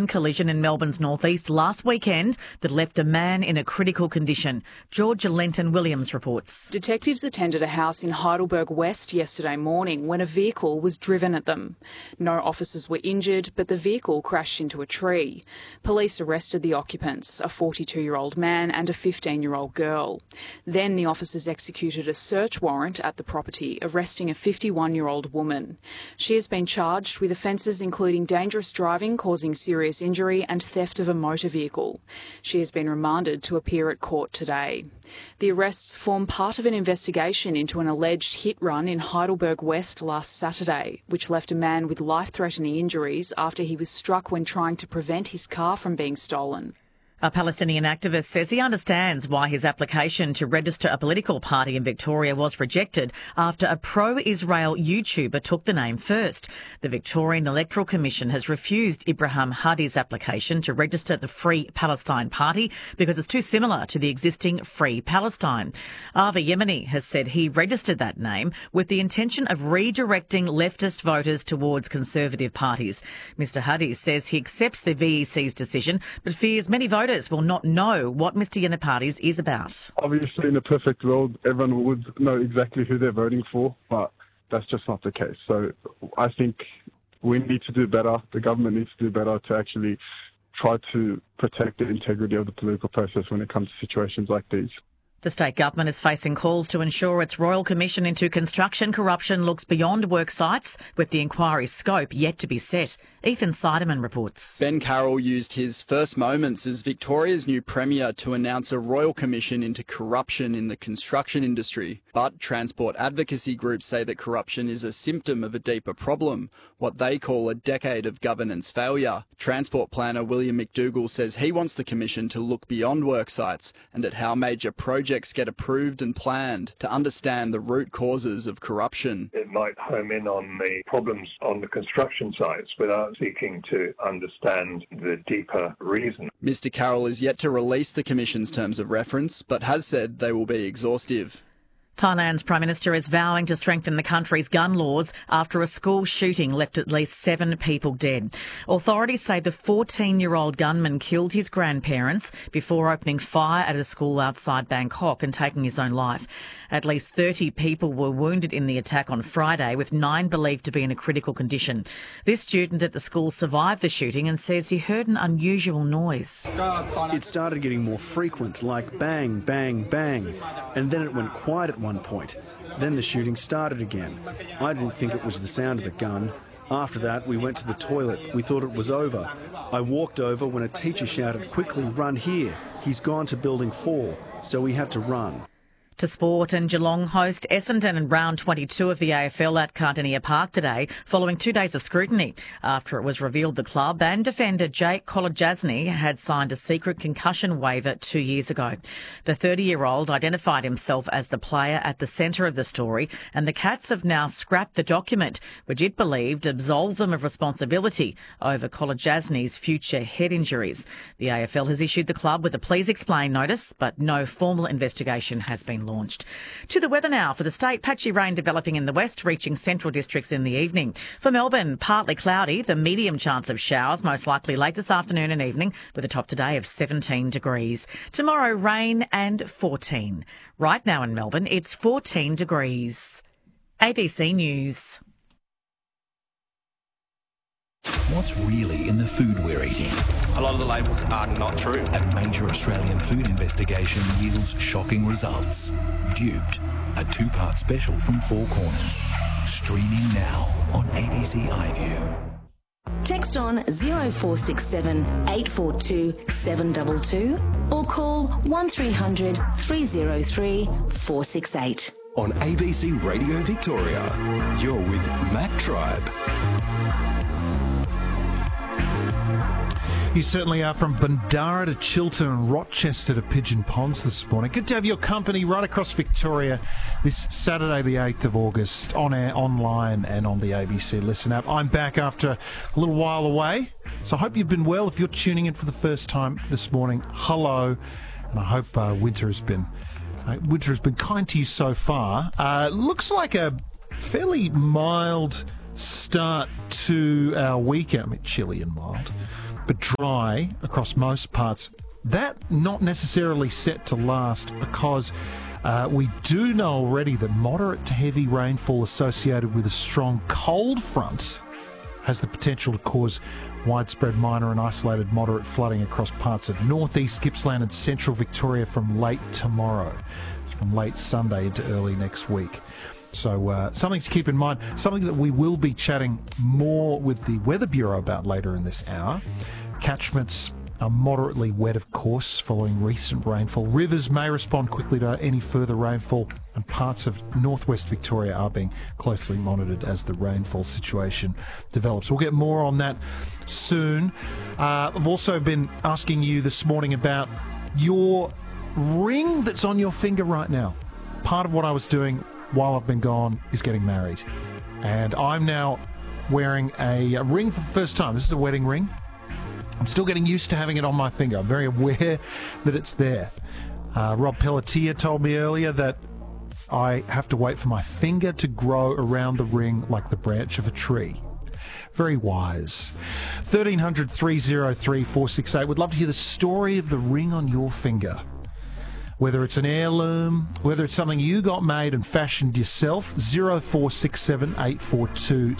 sudden collision in Melbourne's northeast last weekend that left a man in a critical condition. Georgia Lenton-Williams reports. Detectives attended a house in Heidelberg West yesterday morning when a vehicle was driven at them. No officers were injured, but the vehicle crashed into a tree. Police arrested the occupants, a 42-year-old man and a 15-year-old girl. Then the officers executed a search warrant at the property, arresting a 51-year-old woman. She has been charged with offences including dangerous driving causing serious injury and theft of a motor vehicle. She has been remanded to appear at court today. The arrests form part of an investigation into an alleged hit run in Heidelberg West last Saturday, which left a man with life-threatening injuries after he was struck when trying to prevent his car from being stolen. A Palestinian activist says he understands why his application to register a political party in Victoria was rejected after a pro-Israel YouTuber took the name first. The Victorian Electoral Commission has refused Ibrahim Hadi's application to register the Free Palestine Party because it's too similar to the existing Free Palestine. Avi Yemeni has said he registered that name with the intention of redirecting leftist voters towards conservative parties. Mr Hadi says he accepts the VEC's decision but fears many voters will not know what Mr Yeniparties is about. Obviously, in a perfect world, everyone would know exactly who they're voting for, but that's just not the case. So I think we need to do better. The government needs to do better to actually try to protect the integrity of the political process when it comes to situations like these. The state government is facing calls to ensure its Royal Commission into construction corruption looks beyond work sites, with the inquiry's scope yet to be set. Ethan Seidemann reports. Ben Carroll used his first moments as Victoria's new Premier to announce a Royal Commission into corruption in the construction industry. But transport advocacy groups say that corruption is a symptom of a deeper problem, what they call a decade of governance failure. Transport planner William McDougall says he wants the Commission to look beyond work sites and at how major projects get approved and planned to understand the root causes of corruption. It might home in on the problems on the construction sites without seeking to understand the deeper reason. Mr Carroll is yet to release the Commission's terms of reference, but has said they will be exhaustive. Thailand's Prime Minister is vowing to strengthen the country's gun laws after a school shooting left at least 7 people dead. Authorities say the 14-year-old gunman killed his grandparents before opening fire at a school outside Bangkok and taking his own life. At least 30 people were wounded in the attack on Friday, with 9 believed to be in a critical condition. This student at the school survived the shooting and says he heard an unusual noise. It started getting more frequent, like bang, bang, bang, and then it went quiet at one point. Then the shooting started again. I didn't think it was the sound of a gun. After that, we went to the toilet. We thought it was over. I walked over when a teacher shouted, "Quickly, run here. He's gone to building 4. So we had to run. To sport, and Geelong host Essendon in round 22 of the AFL at Cardinia Park today, following 2 days of scrutiny after it was revealed the club and defender Jake Kolodjasny had signed a secret concussion waiver 2 years ago. The 30-year-old identified himself as the player at the centre of the story, and the Cats have now scrapped the document, which it believed absolved them of responsibility over Kolodjasny's future head injuries. The AFL has issued the club with a please explain notice, but no formal investigation has been launched. To the weather now for the state. Patchy rain developing in the west, reaching central districts in the evening. For Melbourne, partly cloudy, the medium chance of showers, most likely late this afternoon and evening, with a top today of 17 degrees. Tomorrow, rain and 14. Right now in Melbourne, it's 14 degrees. ABC News. What's really in the food we're eating? A lot of the labels are not true. A major Australian food investigation yields shocking results. Duped, a 2-part special from Four Corners. Streaming now on ABC iView. Text on 0467 842 722 or call 1300 303 468. On ABC Radio Victoria, you're with Matt Tribe. You certainly are, from Bundara to Chiltern and Rochester to Pigeon Ponds this morning. Good to have your company right across Victoria this Saturday the 8th of August on air, online and on the ABC Listen app. I'm back after a little while away, so I hope you've been well. If you're tuning in for the first time this morning, hello, and I hope winter has been kind to you so far. Looks like a fairly mild start to our weekend. I mean, chilly and mild. but dry across most parts. That not necessarily set to last because we do know already that moderate to heavy rainfall associated with a strong cold front has the potential to cause widespread minor and isolated moderate flooding across parts of northeast Gippsland and central Victoria from late tomorrow, from late Sunday into early next week. So something to keep in mind, something that we will be chatting more with the Weather Bureau about later in this hour. Catchments are moderately wet, of course, following recent rainfall. Rivers may respond quickly to any further rainfall, and parts of northwest Victoria are being closely monitored as the rainfall situation develops. We'll get more on that soon. I've also been asking you this morning about your ring that's on your finger right now. Part of what I was doing while I've been gone is getting married. And I'm now wearing a ring for the first time. This is a wedding ring. I'm still getting used to having it on my finger. I'm very aware that it's there. Rob Pelletier told me earlier that I have to wait for my finger to grow around the ring like the branch of a tree. Very wise. 1300 303 468. Would love to hear the story of the ring on your finger. Whether it's an heirloom, whether it's something you got made and fashioned yourself, 0467 842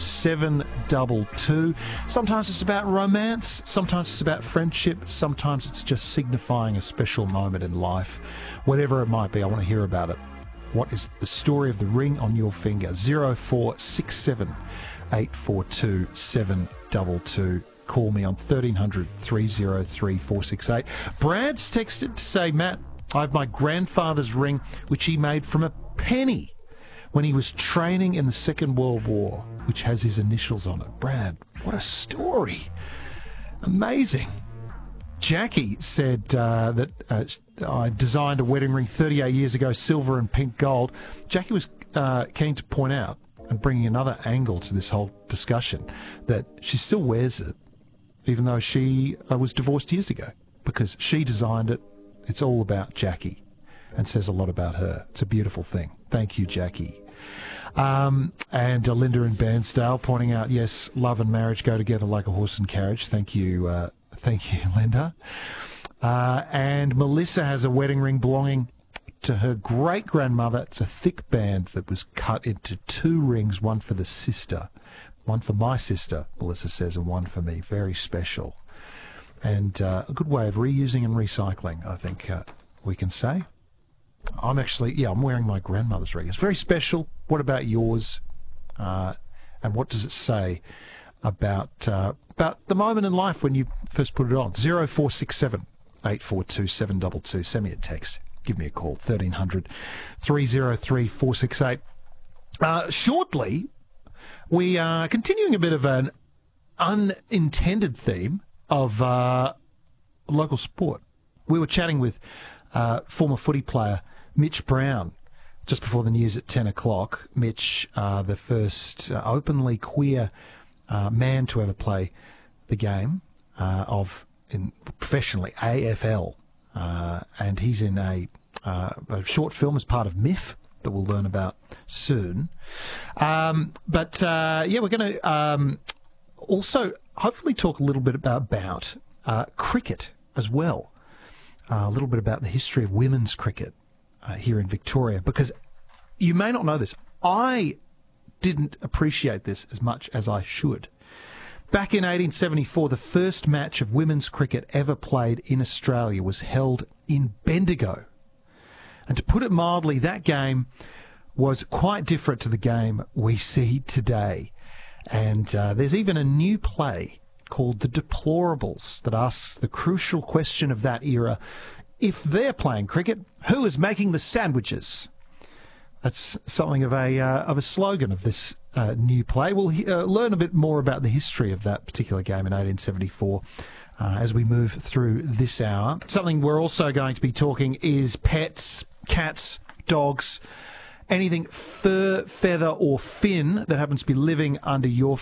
722. Sometimes it's about romance, sometimes it's about friendship, sometimes it's just signifying a special moment in life. Whatever it might be, I want to hear about it. What is the story of the ring on your finger? 0467 842 722. Call me on 1300 303 468. Brad's texted to say, Matt, I have my grandfather's ring, which he made from a penny when he was training in the Second World War, which has his initials on it. Brad, what a story. Amazing. Jackie said that I designed a wedding ring 38 years ago, silver and pink gold. Jackie was keen to point out and bringing another angle to this whole discussion that she still wears it, even though she was divorced years ago, because she designed it. It's all about Jackie and says a lot about her. It's a beautiful thing. Thank you, Jackie. And Linda in Bairnsdale pointing out, yes, love and marriage go together like a horse and carriage. Thank you, Linda. And Melissa has a wedding ring belonging to her great-grandmother. It's a thick band that was cut into two rings, one for the sister, one for my sister, Melissa says, and one for me. Very special. And a good way of reusing and recycling, I think we can say. I'm wearing my grandmother's ring. It's very special. What about yours? And what does it say about the moment in life when you first put it on? 0467 842 722. Send me a text. Give me a call. 1300 303 468. Shortly, we are continuing a bit of an unintended theme of local sport. We were chatting with former footy player Mitch Brown just before the news at 10 o'clock. Mitch, the first openly queer man to ever play the game professionally, AFL. And he's in a short film as part of MIF that we'll learn about soon. We're going to also hopefully talk a little bit about cricket as well. A little bit about the history of women's cricket here in Victoria, because you may not know this. I didn't appreciate this as much as I should. Back in 1874, the first match of women's cricket ever played in Australia was held in Bendigo. And to put it mildly, that game was quite different to the game we see today. And there's even a new play called The Deplorables that asks the crucial question of that era: if they're playing cricket, who is making the sandwiches? That's something of a slogan of this new play. We'll learn a bit more about the history of that particular game in 1874 as we move through this hour. Something we're also going to be talking is pets, cats, dogs, anything fur, feather or fin that happens to be living under your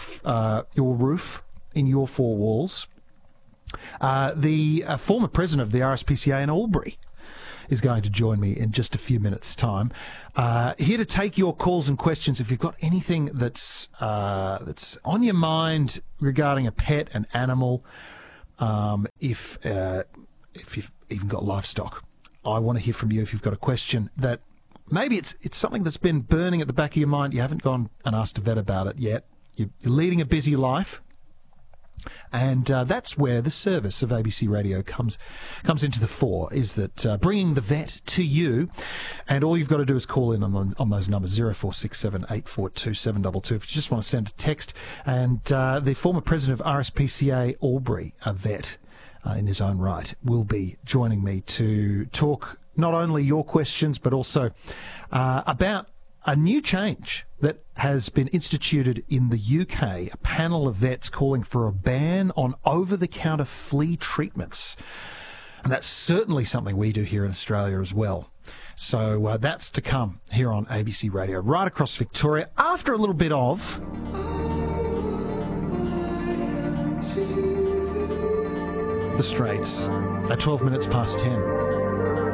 roof, in your four walls. The former president of the RSPCA in Albury is going to join me in just a few minutes' time. Here to take your calls and questions. If you've got anything that's on your mind regarding a pet, an animal, if you've even got livestock. I want to hear from you if you've got a question that maybe it's something that's been burning at the back of your mind. You haven't gone and asked a vet about it yet. You're leading a busy life. And that's where the service of ABC Radio comes into the fore, is that bringing the vet to you. And all you've got to do is call in on those numbers, 0467 842 722, if you just want to send a text. And the former president of RSPCA Albury, a vet in his own right, will be joining me to talk not only your questions, but also about a new change that has been instituted in the UK, a panel of vets calling for a ban on over-the-counter flea treatments. And that's certainly something we do here in Australia as well. So that's to come here on ABC Radio, right across Victoria, after a little bit of The Straits at 12 minutes past 10.